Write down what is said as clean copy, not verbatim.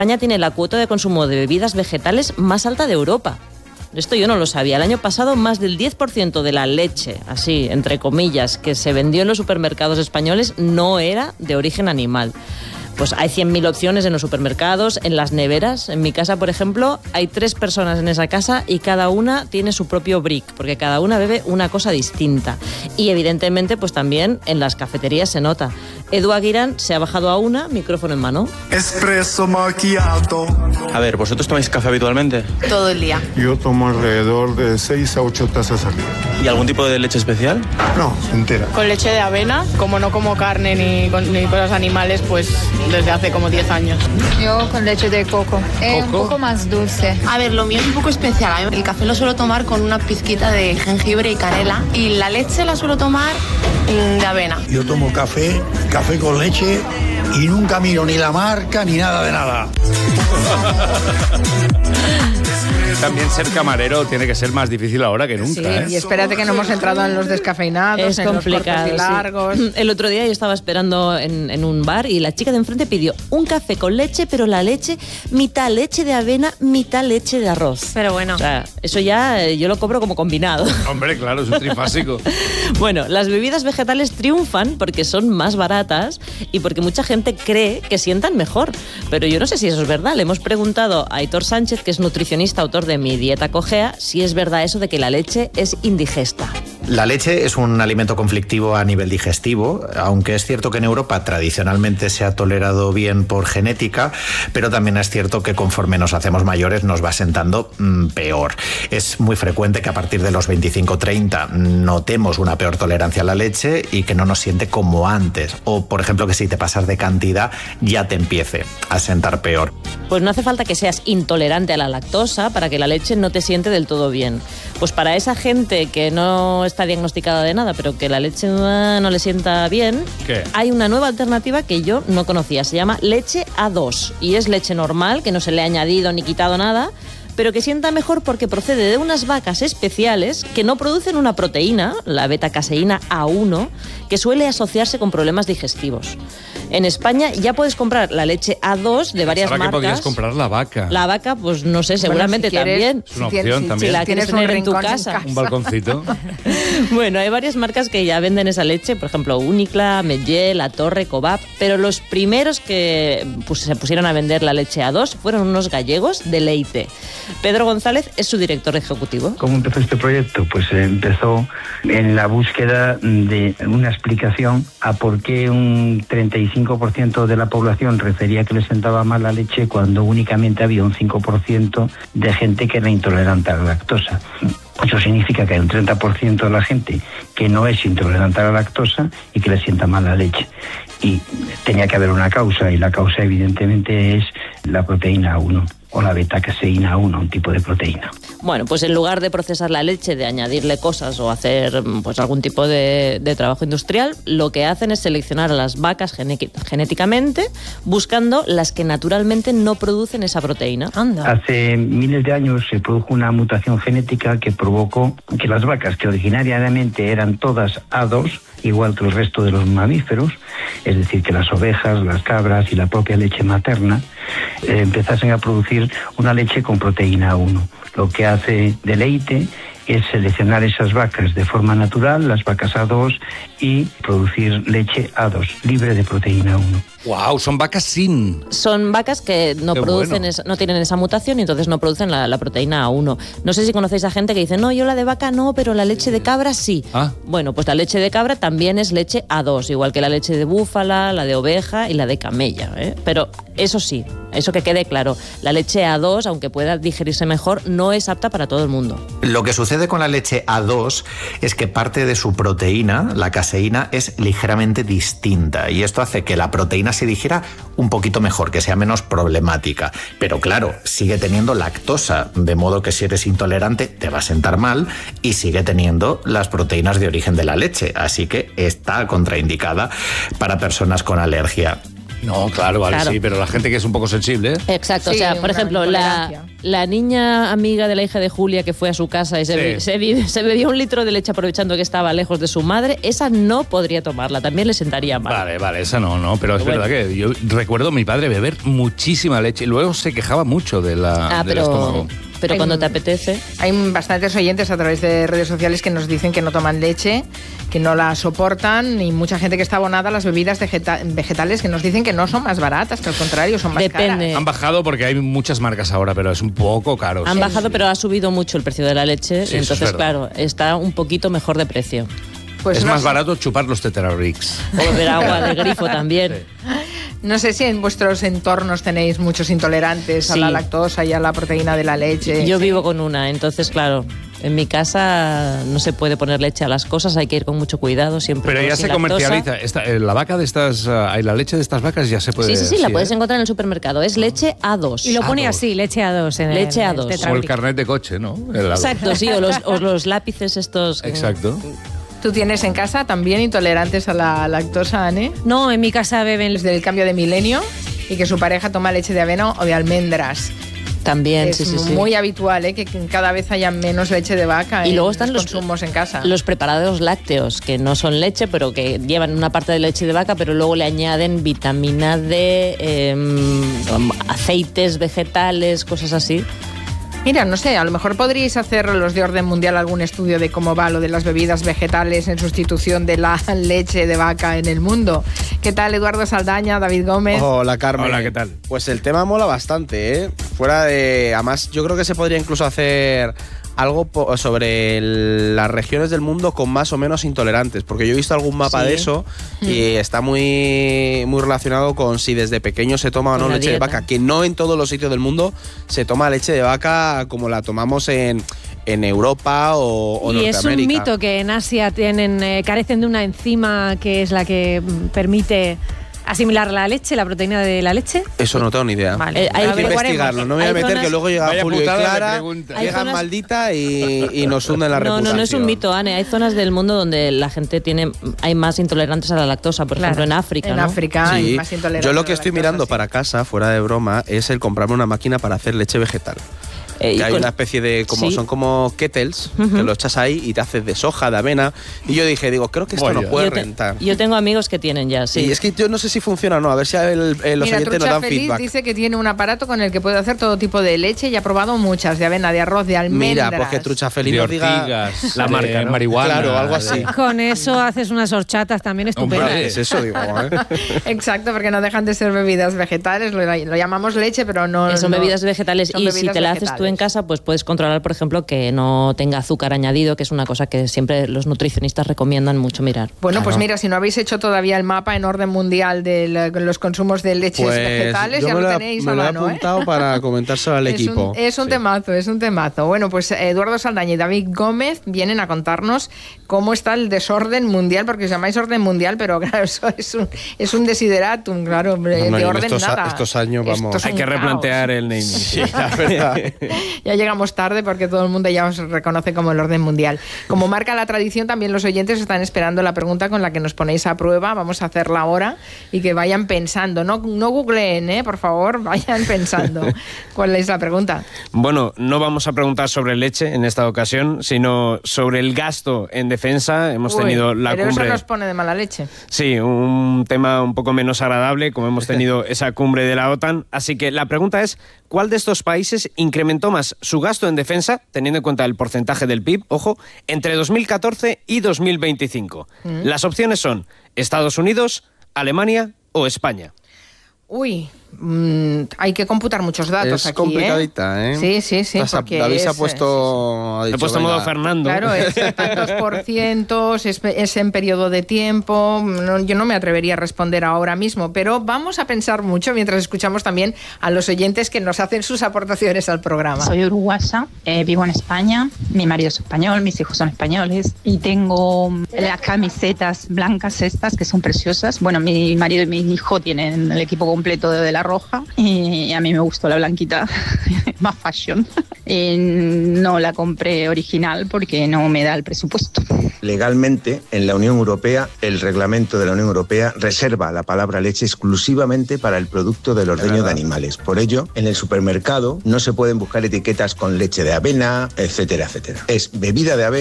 España tiene la cuota de consumo de bebidas vegetales más alta de Europa. Esto yo no lo sabía. El año pasado más del 10% de la leche, así, entre comillas, que se vendió en los supermercados españoles no era de origen animal. Pues hay 100.000 opciones en los supermercados, en las neveras. En mi casa, por ejemplo, hay 3 personas en esa casa y cada una tiene su propio brick, porque cada una bebe una cosa distinta. Y evidentemente, pues también en las cafeterías se nota. Edu Aguirán se ha bajado a una, micrófono en mano. Espresso macchiato. A ver, ¿vosotros tomáis café habitualmente? Todo el día. Yo tomo alrededor de 6 a 8 tazas al día. ¿Y algún tipo de leche especial? No, entera. Con leche de avena, como no como carne ni cosas animales, pues desde hace como 10 años. Yo con leche de coco. Es un poco más dulce. A ver, lo mío es un poco especial. El café lo suelo tomar con una pizquita de jengibre y canela. Y la leche la suelo tomar de avena. Yo tomo café con leche y nunca miro ni la marca ni nada de nada. También ser camarero tiene que ser más difícil ahora que nunca. Sí, y espérate que no hemos entrado en los descafeinados, es en complicado, los cortos y largos. Sí. El otro día yo estaba esperando en un bar y la chica de enfrente pidió un café con leche, pero la leche, mitad leche de avena, mitad leche de arroz. Pero bueno. O sea, eso ya yo lo cobro como combinado. Hombre, claro, es un trifásico. Bueno, las bebidas vegetales triunfan porque son más baratas y porque mucha gente cree que sientan mejor. Pero yo no sé si eso es verdad. Le hemos preguntado a Aitor Sánchez, que es nutricionista, autor de Mi Dieta Cojea, si es verdad eso de que la leche es indigesta. La leche es un alimento conflictivo a nivel digestivo, aunque es cierto que en Europa tradicionalmente se ha tolerado bien por genética, pero también es cierto que conforme nos hacemos mayores nos va sentando peor. Es muy frecuente que a partir de los 25-30 notemos una peor tolerancia a la leche y que no nos siente como antes. O, por ejemplo, que si te pasas de cantidad ya te empiece a sentar peor. Pues no hace falta que seas intolerante a la lactosa para que la leche no te siente del todo bien. Pues para esa gente que no está diagnosticada de nada, pero que la leche no le sienta bien, ¿qué? Hay una nueva alternativa que yo no conocía. Se llama leche A2 y es leche normal, que no se le ha añadido ni quitado nada, pero que sienta mejor porque procede de unas vacas especiales que no producen una proteína, la beta-caseína A1, que suele asociarse con problemas digestivos. En España ya puedes comprar la leche A2 de varias marcas. Ahora que podrías comprar la vaca. La vaca, pues no sé, seguramente si quieres, también. Es una opción también. Si la quieres tener en tu casa. Un balconcito. Bueno, hay varias marcas que ya venden esa leche, por ejemplo, Unicla, Medgel, La Torre, Cobap, pero los primeros que se pusieron a vender la leche A2 fueron unos gallegos de Leite. Pedro González es su director ejecutivo. ¿Cómo empezó este proyecto? Pues empezó en la búsqueda de una explicación a por qué un 35% de la población refería que le sentaba mal la leche cuando únicamente había un 5% de gente que era intolerante a la lactosa. Eso significa que hay un 30% de la gente que no es intolerante a la lactosa y que le sienta mal la leche. Y tenía que haber una causa, y la causa evidentemente es la proteína A1 o la beta-caseína A1, un tipo de proteína. Bueno, pues en lugar de procesar la leche, de añadirle cosas o hacer pues algún tipo de trabajo industrial, lo que hacen es seleccionar a las vacas genéticamente, buscando las que naturalmente no producen esa proteína. Anda. Hace miles de años se produjo una mutación genética que provocó que las vacas, que originariamente eran todas A2, igual que el resto de los mamíferos, es decir, que las ovejas, las cabras y la propia leche materna, empezasen a producir una leche con proteína A1. Lo que hace de Leite es seleccionar esas vacas de forma natural, las vacas A2, y producir leche A2, libre de proteína 1. ¡Wow! Son vacas sin. Son vacas que no producen, bueno, no tienen esa mutación y entonces no producen la proteína A1. No sé si conocéis a gente que dice, no, yo la de vaca no, pero la leche de cabra sí. Ah. Bueno, pues la leche de cabra también es leche A2, igual que la leche de búfala, la de oveja y la de camella, ¿eh? Pero eso sí, eso que quede claro, la leche A2, aunque pueda digerirse mejor, no es apta para todo el mundo. Lo que sucede con la leche A2 es que parte de su proteína, la caseína, es ligeramente distinta y esto hace que la proteína se digiera un poquito mejor, que sea menos problemática. Pero claro, sigue teniendo lactosa, de modo que si eres intolerante te va a sentar mal, y sigue teniendo las proteínas de origen de la leche, así que está contraindicada para personas con alergia. No, claro, vale, Claro. sí, pero la gente que es un poco sensible, ¿eh? Exacto, Sí, o sea, por una ejemplo, intolerancia. la niña amiga de la hija de Julia que fue a su casa y se bebió un litro de leche aprovechando que estaba lejos de su madre, esa no podría tomarla, también le sentaría mal. Vale, esa no, pero es verdad que yo recuerdo a mi padre beber muchísima leche y luego se quejaba mucho del estómago. Pero cuando te apetece... Hay bastantes oyentes a través de redes sociales que nos dicen que no toman leche, que no la soportan, y mucha gente que está abonada a las bebidas vegetales que nos dicen que no son más baratas, que al contrario son más caras. Han bajado porque hay muchas marcas ahora, pero es un poco caro. Han bajado, pero ha subido mucho el precio de la leche, Sí, eso es entonces, verdad. claro, está un poquito mejor de precio. Pues es no más sé. barato chupar los Tetrarix. O beber agua de grifo también. No sé si en vuestros entornos tenéis muchos intolerantes a Sí. la lactosa y a la proteína de la leche. Yo vivo con una, entonces, claro, en mi casa no se puede poner leche a las cosas, hay que ir con mucho cuidado siempre. Pero ya sin se lactosa. comercializa. La vaca de estas, la leche de estas vacas ya se puede... Sí, la puedes encontrar en el supermercado. Es leche A2. Y lo pone así, leche A2. En Leche el A2. Tetra O el Pak. carnet de coche, ¿no? Exacto, sí, o los lápices estos. Exacto. ¿Tú tienes en casa también intolerantes a la lactosa, Anne? No, en mi casa beben... Desde el cambio de milenio y que su pareja toma leche de avena o de almendras. También, Es sí. muy habitual, que cada vez haya menos leche de vaca Y en luego están los consumos en casa. Los preparados lácteos, que no son leche, pero que llevan una parte de leche de vaca, pero luego le añaden vitamina D, aceites vegetales, cosas así. Mira, no sé, a lo mejor podríais hacer los de orden mundial algún estudio de cómo va lo de las bebidas vegetales en sustitución de la leche de vaca en el mundo. ¿Qué tal, Eduardo Saldaña, David Gómez? Hola, Carmen. Hola, ¿qué tal? Pues el tema mola bastante, ¿eh? Fuera de... Además, yo creo que se podría incluso hacer algo sobre las regiones del mundo con más o menos intolerantes, porque yo he visto algún mapa de eso y está muy, muy relacionado con si desde pequeño se toma o no Con la leche de dieta. vaca, que no en todos los sitios del mundo se toma leche de vaca como la tomamos en Europa o Y es un Norteamérica. mito que en Asia carecen de una enzima que es la que permite asimilar la leche, la proteína de la leche. Eso no tengo ni idea. Vale. Hay que Averiguaremos. investigarlo. No me voy a Hay meter zonas- que luego llega Vaya Julio y putada de Clara, pregunta. Hay llegan zonas- maldita y nos hunden la reputación. No es un mito, Anne. Hay zonas del mundo donde la gente hay más intolerantes a la lactosa, por ejemplo en África. En ¿no? África hay Sí, más intolerantes yo lo a que la estoy lactosa, mirando sí. para casa, fuera de broma, es el comprarme una máquina para hacer leche vegetal. Y Que hay con- una especie de, Sí. son como kettles, que lo echas ahí y te haces de soja, de avena. Y yo dije, creo que esto Vaya. no puede yo, rentar. yo tengo amigos que tienen ya, sí. Y es que yo no sé si funciona o no, a ver si los Mira, oyentes nos Trucha dan Feliz feedback. dice que tiene un aparato con el que puede hacer todo tipo de leche y ha probado muchas, de avena, de arroz, de almendras. Mira, pues que Trucha Feliz De nos diga ortigas, la de marca, ¿no? marihuana. Claro, algo así. Con eso haces unas horchatas también estupendas. Hombre, Es eso, digo, Exacto, porque no dejan de ser bebidas vegetales, lo llamamos leche, pero no... Son no- bebidas vegetales son y si bebidas te la haces tú en vegetales. casa, pues puedes controlar, por ejemplo, que no tenga azúcar añadido, que es una cosa que siempre los nutricionistas recomiendan mucho mirar. Bueno, pues mira, si no habéis hecho todavía el mapa en orden mundial de los consumos de leches vegetales, yo ya me lo lo he- tenéis me a lo he mano, ¿eh? apuntado para comentárselo al equipo. Es un temazo, es un temazo. Bueno, pues Eduardo Saldaña y David Gómez vienen a contarnos cómo está el desorden mundial, porque os llamáis orden mundial, pero claro, eso es un desideratum, claro, No, de y en orden estos, nada. estos años, Esto vamos. es Hay un que caos. replantear el naming. Sí, la verdad. Ya llegamos tarde porque todo el mundo ya os reconoce como el orden mundial. Como marca la tradición, también los oyentes están esperando la pregunta con la que nos ponéis a prueba. Vamos a hacerla ahora y que vayan pensando. No googleen, por favor, vayan pensando. ¿Cuál es la pregunta? Bueno, no vamos a preguntar sobre leche en esta ocasión, sino sobre el gasto en defensa. Hemos Uy, tenido la pero cumbre... eso nos pone de mala leche. Sí, un tema un poco menos agradable, como hemos tenido esa cumbre de la OTAN. Así que la pregunta es, ¿cuál de estos países incrementó más su gasto en defensa, teniendo en cuenta el porcentaje del PIB, ojo, entre 2014 y 2025? Las opciones son Estados Unidos, Alemania o España. Uy, hay que computar muchos datos Es aquí, complicadita, ¿eh? Sí, porque David se ha es- puesto... ha He dicho, puesto venga. modo Fernando. Claro, es tantos por cientos, es en periodo de tiempo. Yo no me atrevería a responder ahora mismo, pero vamos a pensar mucho mientras escuchamos también a los oyentes que nos hacen sus aportaciones al programa. Soy uruguaya, vivo en España, mi marido es español, mis hijos son españoles y tengo las camisetas blancas estas que son preciosas. Bueno, mi marido y mi hijo tienen el equipo completo de la la roja y a mí me gustó la blanquita, más fashion. No la compré original porque no me da el presupuesto. Legalmente, en la Unión Europea, el reglamento de la Unión Europea reserva la palabra leche exclusivamente para el producto del ordeño de animales. Por ello, en el supermercado no se pueden buscar etiquetas con leche de avena, etcétera, etcétera. Es bebida de avena